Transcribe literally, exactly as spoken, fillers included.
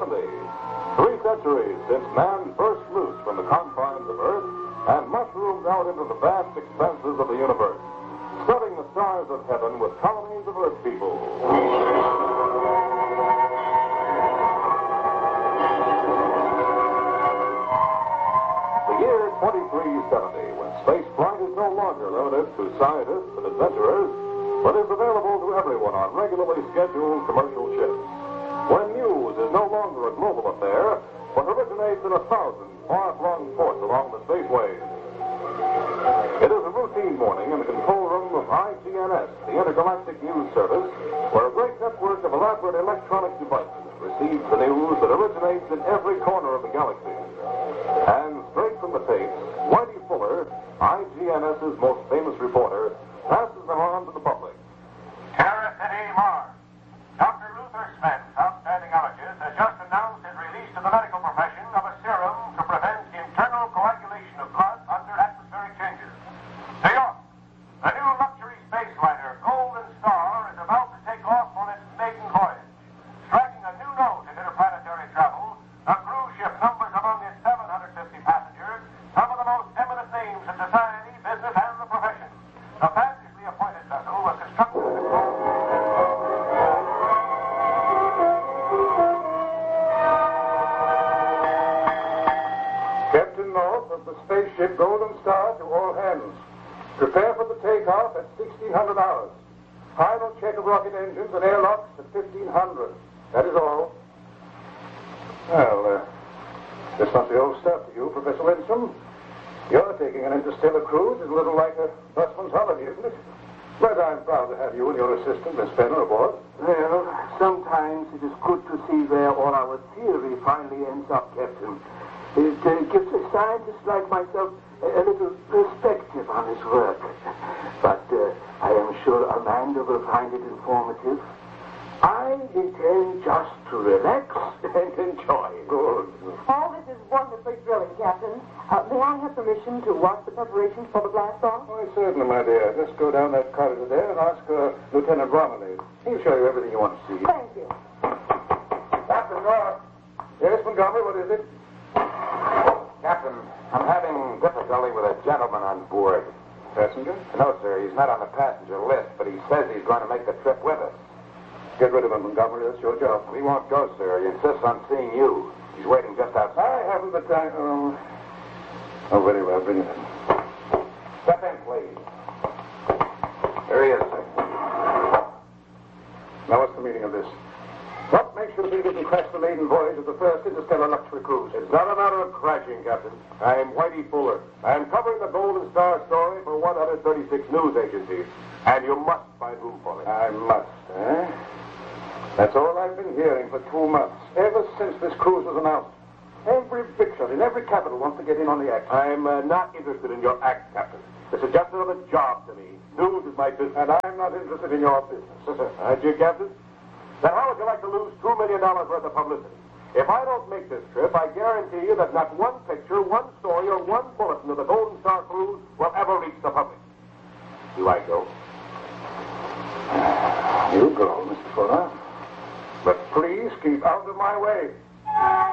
seventy. Three centuries since man first loosed from the confines of Earth and mushroomed out into the vast expanses of the universe, studding the stars of heaven with colonies of Earth people. The year twenty-three seventy, when space flight is no longer limited to scientists and adventurers, but is available to everyone on regularly scheduled commercial ships. When news is no longer a global affair, but originates in a thousand far-flung ports along the spaceways. It is a routine morning in the control room of I G N S, the Intergalactic News Service, where a great network of elaborate electronic devices receives the news that originates in every corner of the galaxy. And straight from the tapes, Whitey Fuller, IGNS's most famous reporter, passes them on to the public. Terra City, Mars. Doctor Luther Smith, outstanding allergist, has just announced his release to the medical profession of a serum to prevent internal coagulation of blood under atmospheric changes. New York, the new luxury space liner Golden Star is about to take off on its maiden voyage. Striking a new note in interplanetary travel, the cruise ship numbers among its seven hundred fifty passengers some of the most eminent names in society, business, and the profession. The fantastically appointed vessel was constructed as a Captain North of the spaceship Golden Star to all hands. Prepare for the takeoff at sixteen hundred hours. Final check of rocket engines and airlocks at fifteen hundred. That is all. Well, uh, this must be old stuff to you, Professor Lindstrom. You're taking an interstellar cruise. It's a little like a busman's holiday, isn't it? But I'm proud to have you and your assistant, Miss Fenner, aboard. Well, sometimes it is good to see where all our theory finally ends up, Captain. It uh, gives a scientist like myself a, a little perspective on his work. But uh, I am sure Amanda will find it informative. I intend just to relax and enjoy. Good. All this is wonderfully thrilling, Captain. Uh, may I have permission to watch the preparations for the blast off? Why, certainly, my dear. Just go down that corridor there and ask uh, Lieutenant Romilly. He'll show you everything you want to see. Thank you. Captain North. Yes, Montgomery, what is it? Captain, I'm having difficulty with a gentleman on board. Passenger? No, sir, he's not on the passenger list, but he says he's going to make the trip with us. Get rid of him, Montgomery. That's your job. We won't go, sir. He insists on seeing you. He's waiting just outside. I haven't the time. Oh, oh very well. Bring it in. Step in, please. There he is, sir. Now, what's the meaning of this? What makes you think you can crash the maiden voyage of the first interstellar luxury cruise? It's not a matter of crashing, Captain. I'm Whitey Fuller. I'm covering the Golden Star story for one hundred thirty-six news agencies. And you must find room for me. I must, eh? That's all I've been hearing for two months, ever since this cruise was announced. Every big shot in every capital wants to get in on the act. I'm uh, not interested in your act, Captain. This is just another job to me. News is my business. And I'm not interested in your business. Aren't you, Captain? Then how would you like to lose two million dollars worth of publicity? If I don't make this trip, I guarantee you that not one picture, one story, or one bulletin of the Golden Star cruise will ever reach the public. Do I go? You go, Mister Fuller. But please keep out of my way.